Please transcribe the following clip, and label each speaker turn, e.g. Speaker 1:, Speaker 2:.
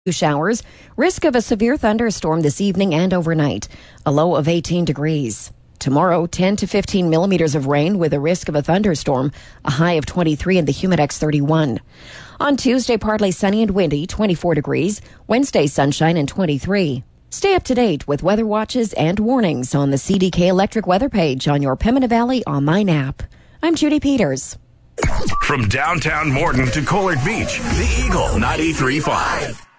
Speaker 1: Showers. Risk of a severe thunderstorm this evening and overnight. A low of 18 degrees. Tomorrow, 10 to 15 millimeters of rain with a risk of a thunderstorm. A high of 23 and the Humidex 31. On Tuesday, partly sunny and windy, 24 degrees. Wednesday, sunshine and 23. Stay up to date with weather watches and warnings on the CDK Electric weather page on your Pembina Valley online app. I'm Judy Peters.
Speaker 2: From downtown Morton to Collard Beach, the Eagle 93.5.